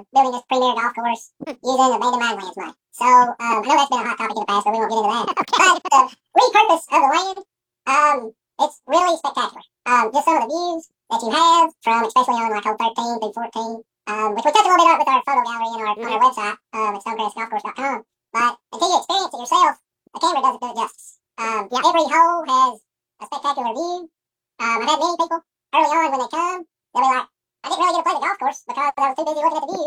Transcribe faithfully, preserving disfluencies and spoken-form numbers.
building this premier golf course using abandoned mine lands money. So um, I know that's been a hot topic in the past, but we won't get into that. But the repurpose of the land, um, it's really spectacular. Um, just some of the views that you have from, especially on like hole thirteen through fourteen, um, which we touch a little bit on with our photo gallery and our, mm-hmm. on our website, um, at stonecrest golf course dot com. But until you experience it yourself, the camera doesn't do it justice. Um, yeah. Every hole has a spectacular view. Um, I've had many people early on when they come, they'll be like, I didn't really get to play the golf course because I was too busy looking at the view.